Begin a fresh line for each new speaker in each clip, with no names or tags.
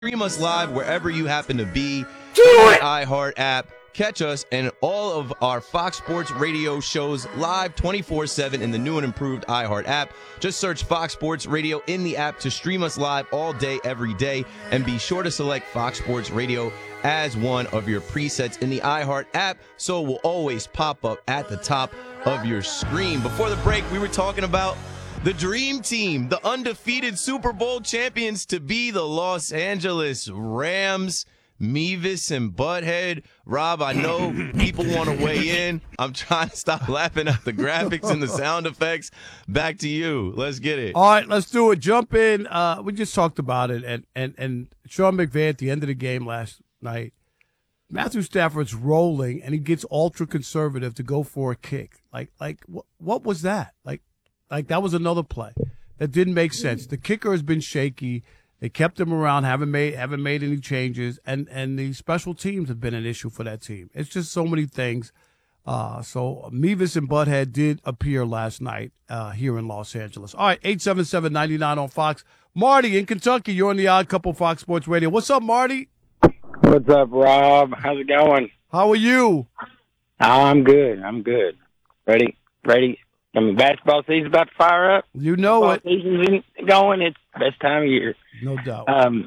Stream us live wherever you happen to be.
Do
the
it!
iHeart app. Catch us and all of our Fox Sports Radio shows live 24/7 in the new and improved iHeart app. Just search Fox Sports Radio in the app to stream us live all day, every day. And be sure to select Fox Sports Radio as one of your presets in the iHeart app, so it will always pop up at the top of your screen. Before the break, we were talking about the dream team, the undefeated Super Bowl champions to be the Los Angeles Rams. Mevis and Butthead. Rob, I know people want to weigh in. I'm trying to stop laughing at the graphics and the sound effects. Back to you. Let's get it.
All right, let's do it. Jump in. We just talked about it. And Sean McVay at the end of the game last night, Matthew Stafford's rolling, and he gets ultra-conservative to go for a kick. What was that? Like that was another play that didn't make sense. The kicker has been shaky. They kept him around, haven't made any changes, and the special teams have been an issue for that team. It's just so many things. So Mevis and Butthead did appear last night here in Los Angeles. All right, 877-99 on Fox. Marty in Kentucky, you're on the Odd Couple Fox Sports Radio. What's up, Marty?
What's up, Rob? How's it going?
How are you?
I'm good. Ready. I mean, basketball season's about to fire up.
You know it.
Season's going. It's the best time of year.
No doubt.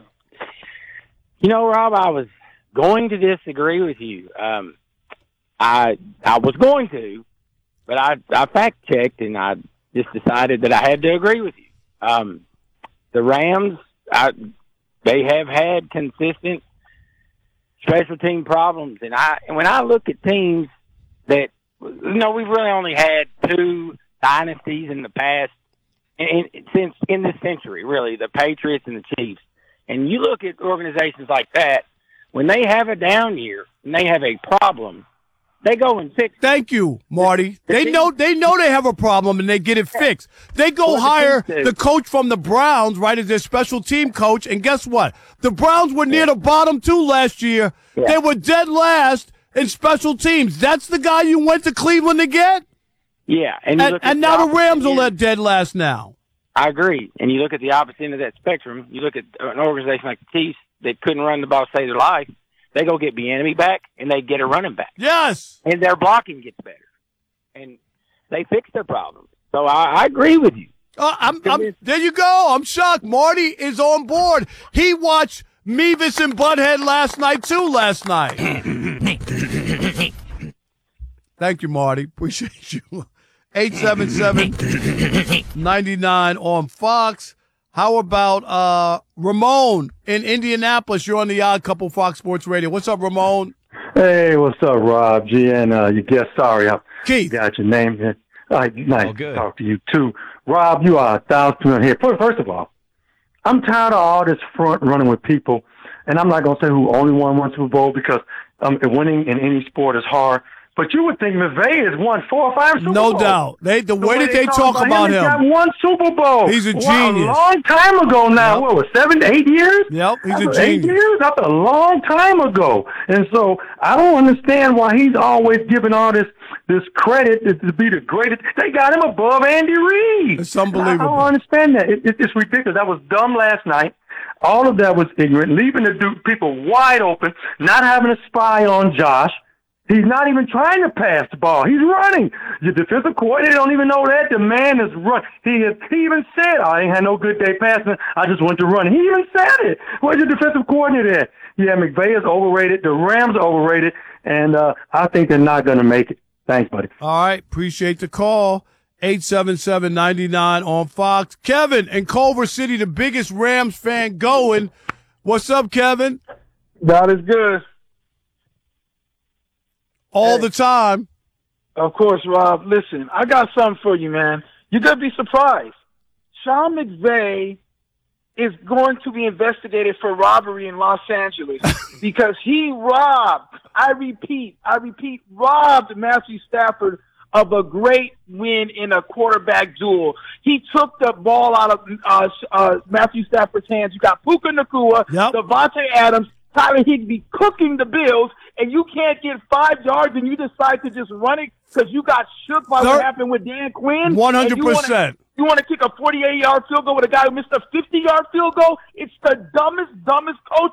Rob, I was going to disagree with you. I was going to, but I fact-checked, and I just decided that I had to agree with you. The Rams, they have had consistent special team problems, and when I look at teams that, we've really only had two dynasties in the past, since in this century, really, the Patriots and the Chiefs. And you look at organizations like that, when they have a down year and they have a problem, they go and fix it.
Thank you, Marty. They know they have a problem and they get it fixed. They go hire the coach from the Browns, right, as their special team coach, and guess what? The Browns were near the bottom two last year. Yeah. They were dead last in special teams. That's the guy you went to Cleveland to get?
Yeah.
And now the Rams are dead last now.
I agree. And you look at the opposite end of that spectrum. You look at an organization like the Chiefs that couldn't run the ball to save their life. They go get Bieniemy back, and they get a running back.
Yes.
And their blocking gets better. And they fix their problems. So I agree with you.
There you go. I'm shocked. Marty is on board. He watched Mevis and Butthead last night. Thank you, Marty. Appreciate you. 877-99 on Fox. How about Ramon in Indianapolis? You're on the Odd Couple Fox Sports Radio. What's up, Ramon?
Hey, what's up, Rob? G and your guest. Sorry, I
Keith.
Got your name here. Nice
to
talk to you too, Rob. You are 1,000% here. First of all, I'm tired of all this front running with people, and I'm not gonna say who only won one Super Bowl because winning in any sport is hard. But you would think McVay has won 4 or 5 Super Bowls.
No doubt. The way that they talk about him.
He's got one Super Bowl.
He's a genius.
A long time ago now. Yep. What was 7 to 8 years?
Yep, he's a genius.
8 years? That's a long time ago. And so I don't understand why he's always giving all this credit to be the greatest. They got him above Andy Reid.
It's unbelievable.
I don't understand that. It's ridiculous. That was dumb last night. All of that was ignorant, leaving the people wide open, not having a spy on Josh. He's not even trying to pass the ball. He's running. The defensive coordinator don't even know that. The man is run. He even said, I ain't had no good day passing. I just went to run. He even said it. Where's the defensive coordinator at? Yeah, McVay is overrated. The Rams are overrated. And I think they're not going to make it. Thanks, buddy.
All right. Appreciate the call. 877-99 on Fox. Kevin in Culver City, the biggest Rams fan going. What's up, Kevin?
God is good.
All the time.
Of course, Rob. Listen, I got something for you, man. You're going to be surprised. Sean McVay is going to be investigated for robbery in Los Angeles because he robbed, I repeat, robbed Matthew Stafford of a great win in a quarterback duel. He took the ball out of Matthew Stafford's hands. You got Puka Nacua, Devontae Adams, Tyler Higbee cooking the Bills, and you can't get 5 yards and you decide to just run it because you got shook by what happened with Dan Quinn.
100%.
You want to kick a 48-yard field goal with a guy who missed a 50-yard field goal? It's the dumbest coach